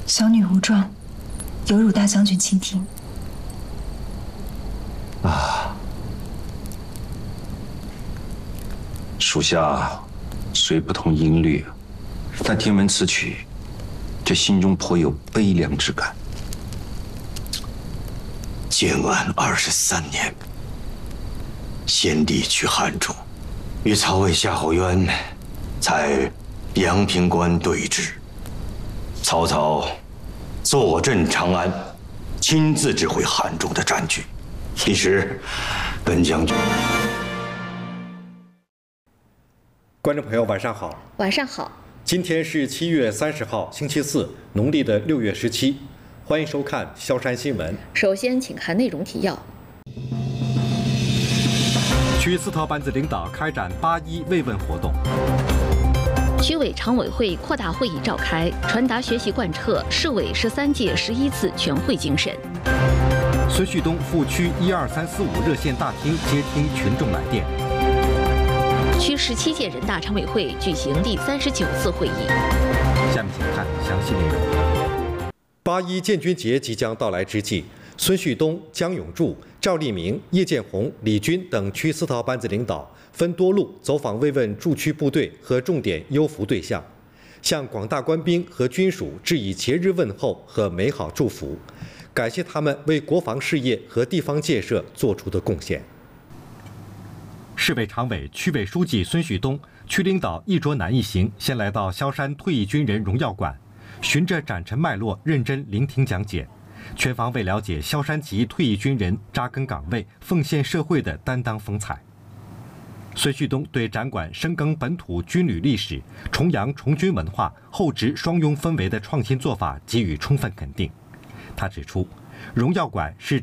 小女无状，有辱大将军倾听。 属下虽不通音律，但听闻此曲，这心中颇有悲凉之感。 建安23年，先帝去汉中，与曹魏夏侯渊在阳平关对峙。曹操坐镇长安，亲自指挥汉中的战局。一时，本将军。 观众朋友，晚上好。 晚上好。 今天是7月30号，星期四，农历的6月17。欢迎收看萧山新闻。 首先，请看内容提要。 区4套班子领导开展8·1慰问活动。 区委常委会扩大会议召开，传达学习贯彻市委13届11次全会精神。 孙旭东赴区12345热线大厅接听群众来电。 区17届人大常委会举行第39次会议。 下面请看详细内容。8·1建军节即将到来之际，孙旭东、江永柱、赵立明、叶建红、李军等区4套班子领导分多路走访慰问驻区部队和重点优抚对象，向广大官兵和军属致以节日问候和美好祝福，感谢他们为国防事业和地方建设做出的贡献。市委常委、区委书记孙旭东、区领导一卓南一行先来到萧山退役军人荣耀馆，循着展陈脉络认真聆听讲解，全方位了解萧山籍退役军人扎根岗位、奉献社会的担当风采。孙旭东对展馆深耕本土军旅历史、重扬重军文化、厚植双拥氛围的创新做法给予充分肯定。他指出，荣耀馆是